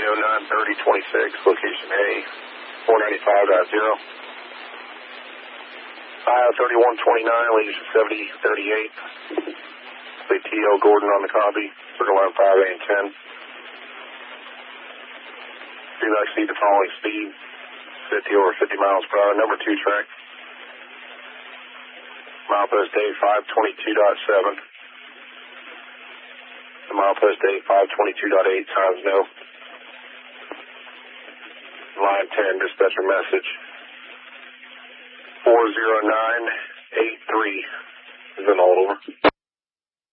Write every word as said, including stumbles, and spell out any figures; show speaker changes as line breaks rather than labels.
oh nine thirty twenty-six, location A, four ninety-five dot zero. I O thirty-one twenty-nine, leadership seventy thirty-eight. T L Gordon on the copy, circle line five A and ten. Do not exceed the following speed, fifty over fifty miles per hour, number two track. Milepost A five twenty-two point seven. The milepost A five twenty-two point eight times no. Line ten, dispatcher message. four zero nine eight three is an all over.